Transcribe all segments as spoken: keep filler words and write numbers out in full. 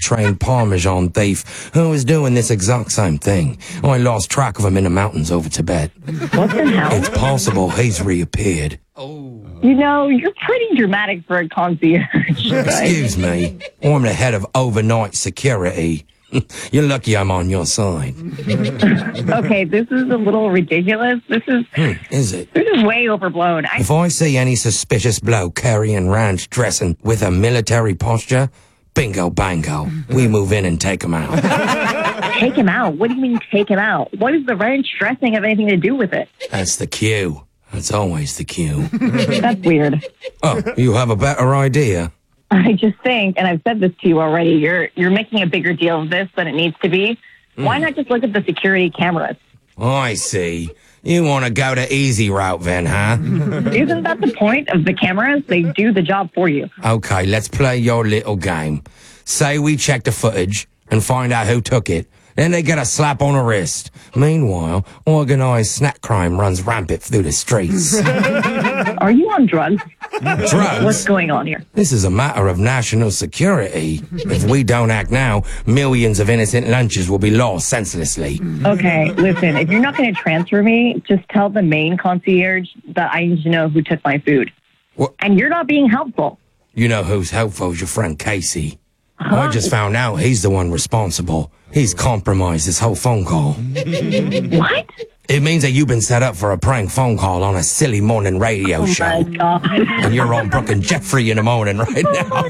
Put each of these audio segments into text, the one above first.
trained Parmesan thief who was doing this exact same thing. I lost track of him in the mountains over Tibet. What the hell? It's possible he's reappeared. You know, you're pretty dramatic for a concierge. Excuse me. I'm the head of overnight security. You're lucky I'm on your side. Okay, this is a little ridiculous. This is Hmm, is it? this is way overblown. I, If I see any suspicious bloke carrying ranch dressing with a military posture, bingo bango, we move in and take him out. take him out. What do you mean take him out? What does the ranch dressing have anything to do with it? That's the cue. That's always the cue. That's weird. Oh, you have a better idea? I just think, and I've said this to you already, you're you're making a bigger deal of this than it needs to be. Mm. Why not just look at the security cameras? I see. You want to go the easy route then, huh? Isn't that the point of the cameras? They do the job for you. Okay, let's play your little game. Say we check the footage and find out who took it. Then they get a slap on the wrist. Meanwhile, organized snack crime runs rampant through the streets. Are you on drugs? Drugs? What's going on here? This is a matter of national security. If we don't act now, millions of innocent lunches will be lost senselessly. Okay, listen, if you're not going to transfer me, just tell the main concierge that I need to know who took my food. What? And you're not being helpful. You know who's helpful is your friend Casey. Huh? I just found out he's the one responsible. He's compromised this whole phone call. What? It means that you've been set up for a prank phone call on a silly morning radio Oh show. my God. And you're on Brooke and Jeffrey in the morning right now. Oh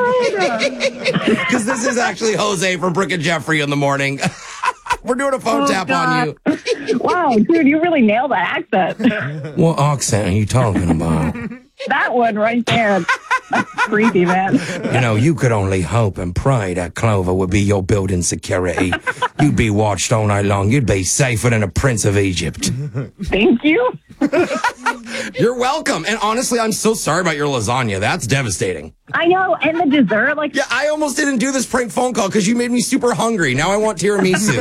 my God. Because this is actually Jose from Brooke and Jeffrey in the morning. We're doing a phone Oh, tap God. on you. Wow, dude, you really nailed that accent. What accent are you talking about? That one right there. That's creepy, man. You know, you could only hope and pray that Clover would be your building security. You'd be watched all night long. You'd be safer than a prince of Egypt. Thank you. You're welcome. And honestly, I'm so sorry about your lasagna. That's devastating. I know, and the dessert, like... Yeah, I almost didn't do this prank phone call because you made me super hungry. Now I want tiramisu.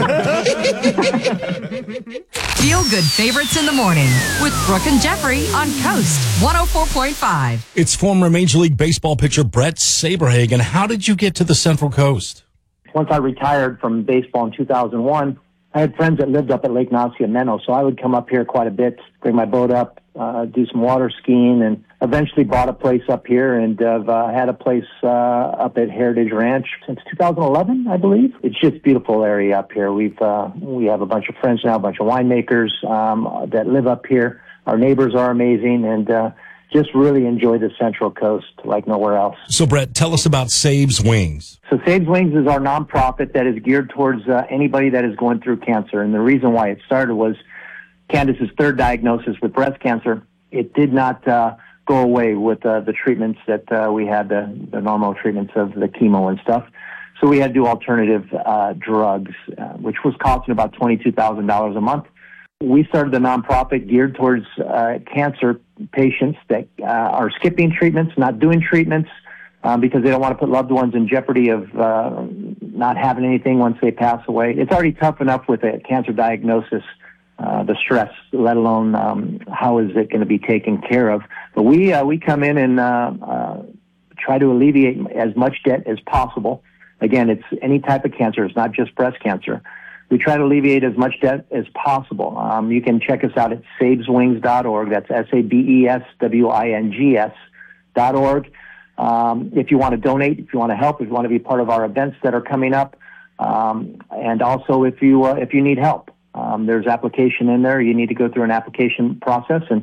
Feel good favorites in the morning with Brooke and Jeffrey on Coast one oh four point five. It's former Major League Baseball pitcher Brett Saberhagen. How did you get to the Central Coast? Once I retired from baseball in two thousand one, I had friends that lived up at Lake Nacimiento, so I would come up here quite a bit, bring my boat up, uh, do some water skiing, and eventually bought a place up here and have uh, had a place uh, up at Heritage Ranch since two thousand eleven, I believe. It's just a beautiful area up here. We've uh, we have a bunch of friends now, a bunch of winemakers um, that live up here. Our neighbors are amazing, and uh, just really enjoy the Central Coast like nowhere else. So, Brett, tell us about Save's Wings. So Save's Wings is our nonprofit that is geared towards uh, anybody that is going through cancer. And the reason why it started was Candace's third diagnosis with breast cancer. It did not uh, go away with uh, the treatments that uh, we had, the, the normal treatments of the chemo and stuff. So we had to do alternative uh, drugs, uh, which was costing about twenty-two thousand dollars a month. We started the nonprofit geared towards uh, cancer patients that uh, are skipping treatments, not doing treatments, um, because they don't want to put loved ones in jeopardy of uh, not having anything once they pass away. It's already tough enough with a cancer diagnosis, uh, the stress, let alone um, how is it going to be taken care of. But we uh, we come in and uh, uh, try to alleviate as much debt as possible. Again, it's any type of cancer. It's not just breast cancer. We try to alleviate as much debt as possible. Um, you can check us out at saves wings dot org. That's S A B E S W I N G S dot org. Um, if you want to donate, if you want to help, if you want to be part of our events that are coming up, um, and also if you uh, if you need help, um, there's application in there. You need to go through an application process, and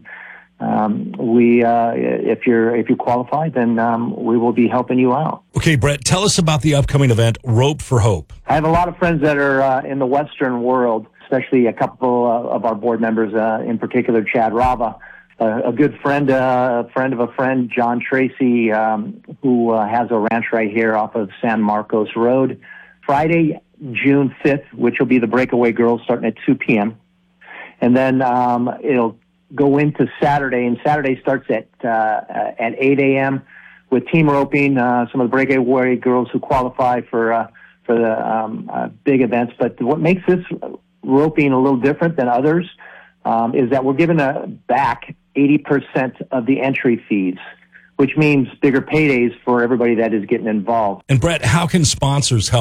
um, we uh, if you're if you qualify, then um, we will be helping you out. Okay, Brett, tell us about the upcoming event, Rope for Hope. I have a lot of friends that are uh, in the Western world, especially a couple uh, of our board members, uh, in particular Chad Rava, uh, a good friend, uh, a friend of a friend, John Tracy, um, who uh, has a ranch right here off of San Marcos Road. Friday, June fifth, which will be the Breakaway Girls starting at two p.m. And then um, it'll go into Saturday, and Saturday starts at uh, at eight a.m. with team roping, uh, some of the Breakaway Girls who qualify for uh, for the um, uh, big events. But what makes this roping a little different than others um, is that we're giving a back eighty percent of the entry fees, which means bigger paydays for everybody that is getting involved. And Brett, how can sponsors help?